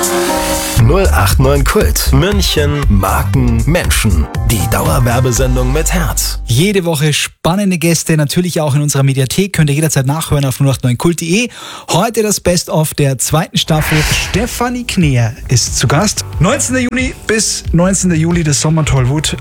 089 Kult. München, Marken, Menschen. Die Dauerwerbesendung mit Herz. Jede Woche spannende Gäste, natürlich auch in unserer Mediathek. Könnt ihr jederzeit nachhören auf 089kult.de. Heute das Best-of der zweiten Staffel. Stefanie Kneer ist zu Gast. 19. Juni bis 19. Juli das Sommer Tollwood.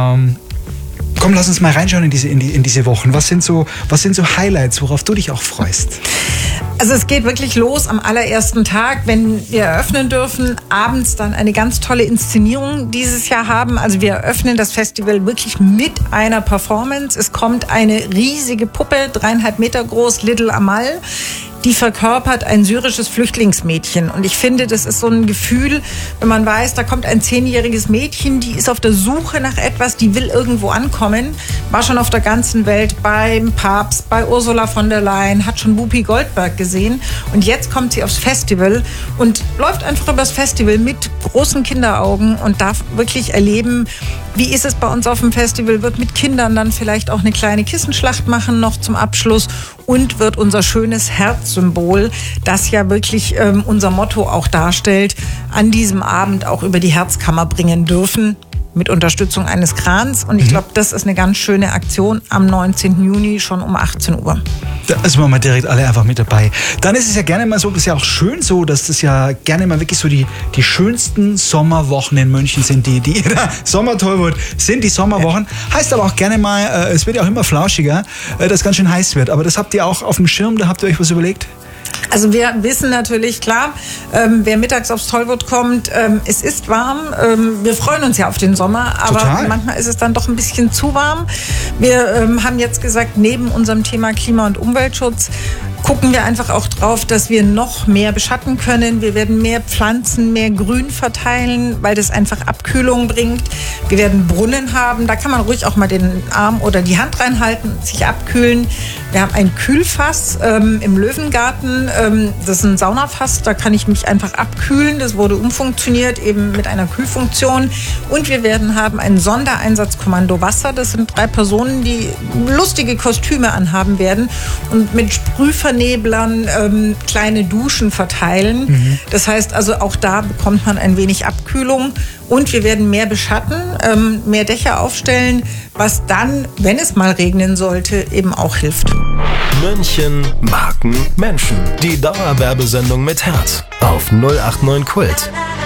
Komm, lass uns mal reinschauen in diese Wochen. Was sind so Highlights, worauf du dich auch freust? Also es geht wirklich los am allerersten Tag, wenn wir eröffnen dürfen. Abends dann eine ganz tolle Inszenierung dieses Jahr haben. Also wir eröffnen das Festival wirklich mit einer Performance. Es kommt eine riesige Puppe, 3,5 Meter groß, Little Amal. Die verkörpert ein syrisches Flüchtlingsmädchen. Und ich finde, das ist so ein Gefühl, wenn man weiß, da kommt ein 10-jähriges Mädchen, die ist auf der Suche nach etwas, die will irgendwo ankommen, war schon auf der ganzen Welt beim Papst, bei Ursula von der Leyen, hat schon Whoopi Goldberg gesehen. Und jetzt kommt sie aufs Festival und läuft einfach übers Festival mit großen Kinderaugen und darf wirklich erleben, wie ist es bei uns auf dem Festival, wird mit Kindern dann vielleicht auch eine kleine Kissenschlacht machen noch zum Abschluss und wird unser schönes Herzsymbol, das ja wirklich unser Motto auch darstellt, an diesem Abend auch über die Herzkammer bringen dürfen. Mit Unterstützung eines Krans. Und ich glaube, das ist eine ganz schöne Aktion am 19. Juni schon um 18 Uhr. Da sind wir mal direkt alle einfach mit dabei. Dann ist es ja gerne mal so, das ist ja auch schön so, dass das ja gerne mal wirklich so die schönsten Sommerwochen in München sind. Die Sommer-Tollwood sind die Sommerwochen. Heißt aber auch gerne mal, es wird ja auch immer flauschiger, dass es ganz schön heiß wird. Aber das habt ihr auch auf dem Schirm, da habt ihr euch was überlegt? Also wir wissen natürlich, klar, wer mittags aufs Tollwood kommt, es ist warm. Wir freuen uns ja auf den Sommer, aber Total. Manchmal ist es dann doch ein bisschen zu warm. Wir haben jetzt gesagt, neben unserem Thema Klima- und Umweltschutz gucken wir einfach auch drauf, dass wir noch mehr beschatten können. Wir werden mehr Pflanzen, mehr Grün verteilen, weil das einfach Abkühlung bringt. Wir werden Brunnen haben, da kann man ruhig auch mal den Arm oder die Hand reinhalten, sich abkühlen. Wir haben ein Kühlfass im Löwengarten. Das ist ein Saunafass, da kann ich mich einfach abkühlen. Das wurde umfunktioniert, eben mit einer Kühlfunktion. Und wir werden haben ein Sondereinsatzkommando Wasser. Das sind 3 Personen, die lustige Kostüme anhaben werden und mit Sprühverneblern kleine Duschen verteilen. Das heißt also, auch da bekommt man ein wenig Abkühlung. Und wir werden mehr beschatten, mehr Dächer aufstellen, was dann, wenn es mal regnen sollte, eben auch hilft. München, Marken, Menschen. Die Dauerwerbesendung mit Herz. Auf 089 Kult.